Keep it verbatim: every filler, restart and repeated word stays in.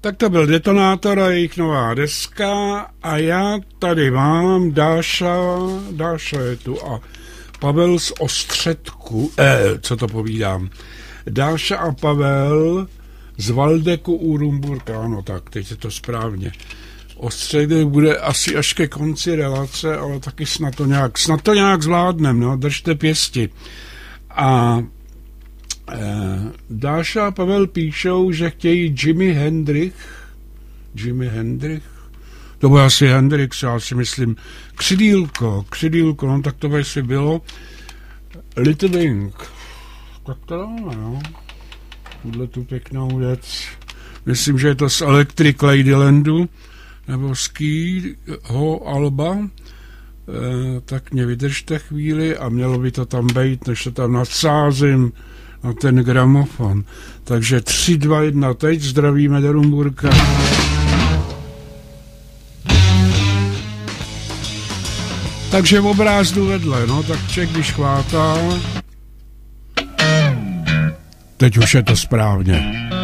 Tak to byl Detonátor a jejich nová deska a já tady mám Dáša, Dáša je tu a Pavel z Ostředku, eh, co to povídám, Dáša a Pavel z Valdeku u Rumburka, ano tak, teď je to správně. Ostředek bude asi až ke konci relace, ale taky snad to nějak, snad to nějak zvládnem, no, držte pěsti. A eh, Dáša a Pavel píšou, že chtějí Jimi Hendrix, Jimi Hendrix, to byl asi Hendrix, já si myslím, křidílko, křidílko, no tak to by si bylo, Little Wing, tak to dáme, no, tuhle tu pěknou věc, myslím, že je to z Electric Ladylandu, nebo z Keyho alba, e, tak mě vydržte chvíli a mělo by to tam být, než to tam nadsázím na ten gramofon. Takže tři, dva, jedna, teď zdravíme do Rumburka. Takže v obrázdu vedle, no tak Ček, když chvátá, teď už je to správně.